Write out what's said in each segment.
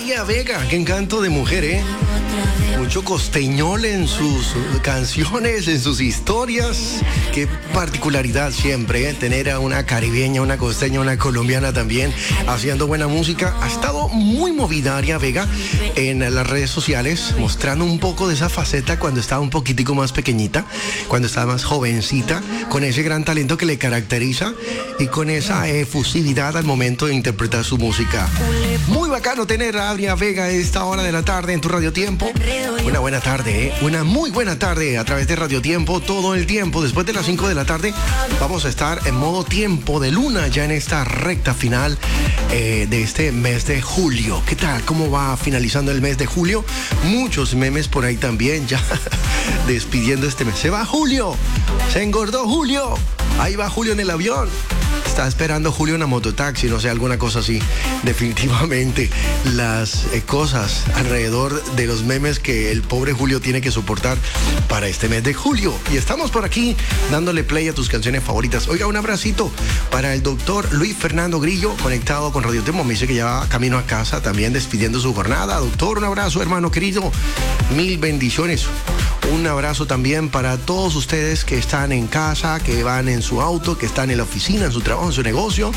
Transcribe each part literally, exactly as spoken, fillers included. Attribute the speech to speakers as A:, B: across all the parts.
A: Aria Vega, qué encanto de mujer, ¿eh? Mucho costeñol en sus canciones, en sus historias. Qué particularidad siempre, ¿eh? Tener a una caribeña, una costeña, una colombiana también haciendo buena música. Ha estado muy movida Aria Vega en las redes sociales, mostrando un poco de esa faceta cuando estaba un poquitico más pequeñita, cuando estaba más jovencita, con ese gran talento que le caracteriza y con esa efusividad al momento de interpretar su música. Muy bacano tener a Aria Vega a esta hora de la tarde en tu Radio Tiempo. Una buena tarde, ¿eh? Una muy buena tarde a través de Radio Tiempo todo el tiempo. Después de las cinco de la tarde vamos a estar en modo tiempo de luna ya en esta recta final eh, de este mes de julio. ¿Qué tal? ¿Cómo va finalizando el mes de julio? Muchos memes por ahí también ya despidiendo este mes. Se va Julio, se engordó Julio, ahí va Julio en el avión. Está esperando Julio una mototaxi, no sé, alguna cosa así. Definitivamente las eh, cosas alrededor de los memes que el pobre Julio tiene que soportar para este mes de julio. Y estamos por aquí dándole play a tus canciones favoritas. Oiga, un abracito para el doctor Luis Fernando Grillo, conectado con Radio Tiempo. Me dice que ya va camino a casa, también despidiendo su jornada. Doctor, un abrazo, hermano querido. Mil bendiciones. Un abrazo también para todos ustedes que están en casa, que van en su auto, que están en la oficina, en su trabajo, en su negocio,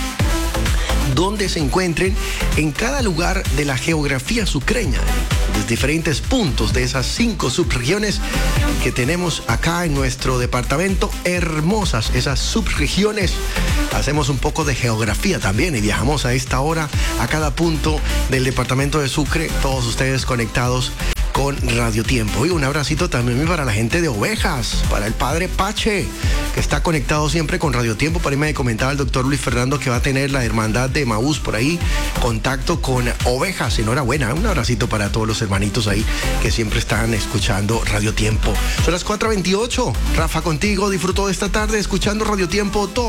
A: donde se encuentren en cada lugar de la geografía sucreña, los diferentes puntos de esas cinco subregiones que tenemos acá en nuestro departamento. Hermosas esas subregiones. Hacemos un poco de geografía también y viajamos a esta hora a cada punto del departamento de Sucre, todos ustedes conectados con Radio Tiempo. Y un abracito también para la gente de Ovejas, para el padre Pache, que está conectado siempre con Radio Tiempo. Por ahí me comentaba el doctor Luis Fernando que va a tener la hermandad de Emaús por ahí, contacto con Ovejas. Enhorabuena, un abracito para todos los hermanitos ahí que siempre están escuchando Radio Tiempo. Son las cuatro veintiocho. Rafa contigo, disfruto de esta tarde escuchando Radio Tiempo todo